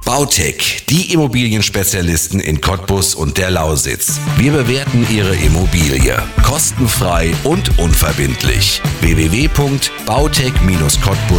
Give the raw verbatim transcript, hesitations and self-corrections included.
Bautec, die Immobilienspezialisten in Cottbus und der Lausitz. Wir bewerten Ihre Immobilie kostenfrei und unverbindlich. w w w punkt bautec Bindestrich cottbus